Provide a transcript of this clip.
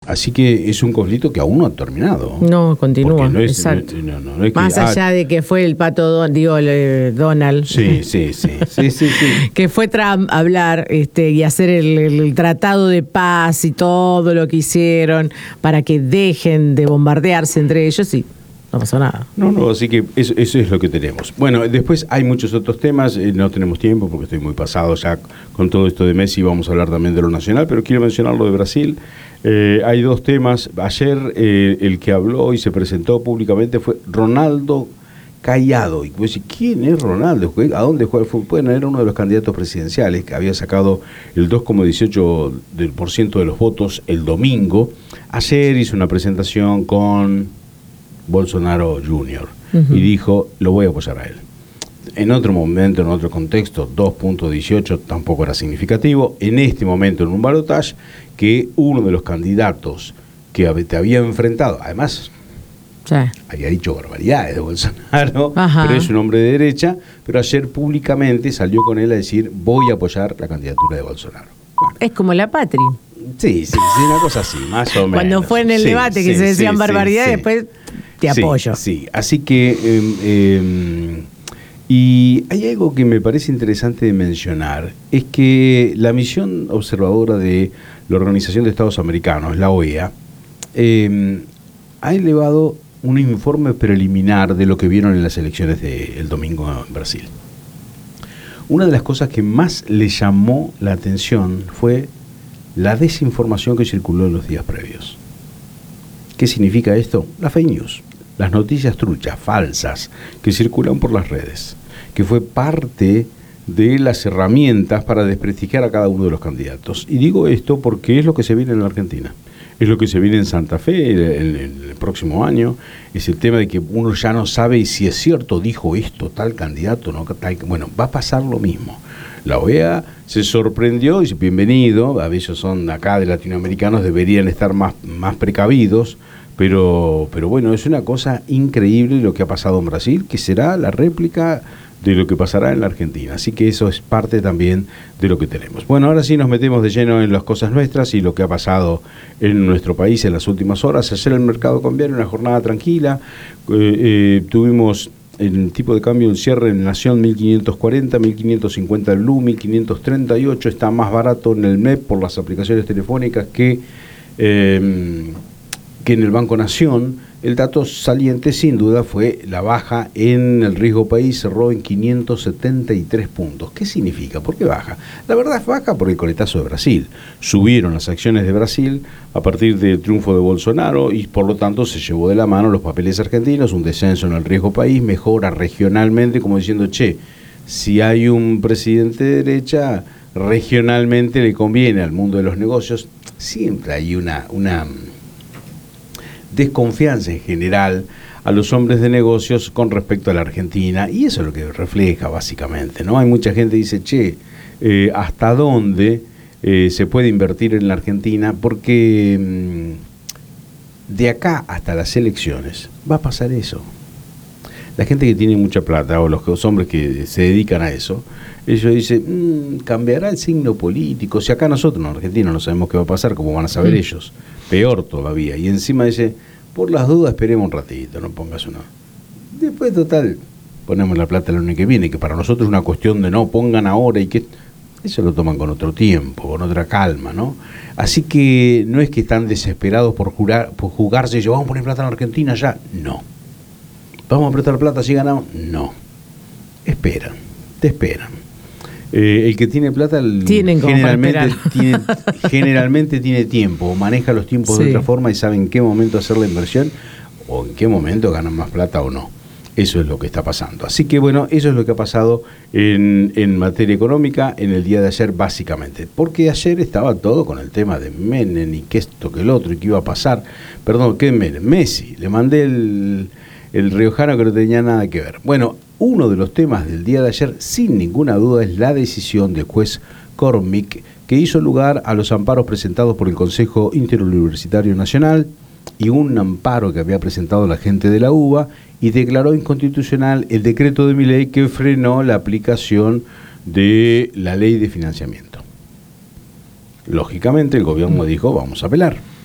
Así que es un conflicto que aún no ha terminado. No, continúa, no es, exacto. No es que, más allá de que fue el pato Donald. Sí. Que fue Trump a hablar y hacer el tratado de paz y todo lo que hicieron para que dejen de bombardearse entre ellos y no pasó nada. No, así que eso es lo que tenemos. Bueno, después hay muchos otros temas, no tenemos tiempo porque estoy muy pasado ya con todo esto de Messi, vamos a hablar también de lo nacional, pero quiero mencionar lo de Brasil. Hay dos temas. Ayer el que habló y se presentó públicamente fue Ronaldo Caiado. Y pues, ¿quién es Ronaldo? ¿A dónde juega? Bueno, era uno de los candidatos presidenciales que había sacado el 2,18% de los votos el domingo. Ayer hizo una presentación con Bolsonaro Jr. Y dijo, lo voy a apoyar a él. En otro momento, en otro contexto, 2,18 tampoco era significativo. En este momento, en un balotaje, que uno de los candidatos que te había enfrentado, además, sí, había dicho barbaridades de Bolsonaro, pero es un hombre de derecha, pero ayer públicamente salió con él a decir, voy a apoyar la candidatura de Bolsonaro. Bueno, es como la Patri. Sí, una cosa así, más o menos. Cuando fue en el debate que se decían barbaridades, después te apoyo. Sí, así que... y hay algo que me parece interesante de mencionar, es que la misión observadora de la Organización de Estados Americanos, la OEA, ha elevado un informe preliminar de lo que vieron en las elecciones del domingo en Brasil. Una de las cosas que más le llamó la atención fue la desinformación que circuló en los días previos. ¿Qué significa esto? La fake news, las noticias truchas, falsas, que circulan por las redes, que fue parte de las herramientas para desprestigiar a cada uno de los candidatos. Y digo esto porque es lo que se viene en la Argentina, es lo que se viene en Santa Fe el próximo año, es el tema de que uno ya no sabe si es cierto, dijo esto, tal candidato, no tal. Bueno, va a pasar lo mismo. La OEA se sorprendió y dice, bienvenido, a veces son acá de latinoamericanos, deberían estar más precavidos, pero bueno, es una cosa increíble lo que ha pasado en Brasil, que será la réplica de lo que pasará en la Argentina. Así que eso es parte también de lo que tenemos. Bueno, ahora sí nos metemos de lleno en las cosas nuestras y lo que ha pasado en nuestro país en las últimas horas. Ayer el mercado cambiario, una jornada tranquila. Tuvimos el tipo de cambio, el cierre en Nación 1540, 1550 el Blue, 1538. Está más barato en el MEP por las aplicaciones telefónicas que en el Banco Nación. El dato saliente sin duda fue la baja en el riesgo país, cerró en 573 puntos. ¿Qué significa? ¿Por qué baja? La verdad es baja por el coletazo de Brasil. Subieron las acciones de Brasil a partir del triunfo de Bolsonaro y por lo tanto se llevó de la mano los papeles argentinos, un descenso en el riesgo país, mejora regionalmente, como diciendo, si hay un presidente de derecha, regionalmente le conviene al mundo de los negocios. Siempre hay una desconfianza en general a los hombres de negocios con respecto a la Argentina, y eso es lo que refleja básicamente, ¿no? Hay mucha gente que dice, ¿hasta dónde se puede invertir en la Argentina? Porque de acá hasta las elecciones va a pasar eso. La gente que tiene mucha plata o los hombres que se dedican a eso, ellos dicen, cambiará el signo político. Si acá nosotros en Argentina no sabemos qué va a pasar, ¿cómo van a saber ellos? Peor todavía. Y encima dice, por las dudas esperemos un ratito, no pongas uno. Después, total, ponemos la plata el año que viene, que para nosotros es una cuestión de no pongan ahora y que eso lo toman con otro tiempo, con otra calma, ¿no? Así que no es que están desesperados por jugarse y yo, vamos a poner plata en la Argentina ya. No. ¿Vamos a prestar plata si ganamos? No. Te esperan. El que tiene plata generalmente tiene tiempo, maneja los tiempos de otra forma y sabe en qué momento hacer la inversión o en qué momento ganan más plata o no. Eso es lo que está pasando. Así que bueno, eso es lo que ha pasado en materia económica en el día de ayer básicamente. Porque ayer estaba todo con el tema de Menem y que esto, que el otro y que iba a pasar. Perdón, ¿qué Menem? Messi. Le mandé el riojano que no tenía nada que ver. Bueno, uno de los temas del día de ayer, sin ninguna duda, es la decisión del juez Cormick, que hizo lugar a los amparos presentados por el Consejo Interuniversitario Nacional y un amparo que había presentado la gente de la UBA, y declaró inconstitucional el decreto de Milei que frenó la aplicación de la ley de financiamiento. Lógicamente, el gobierno dijo, vamos a apelar.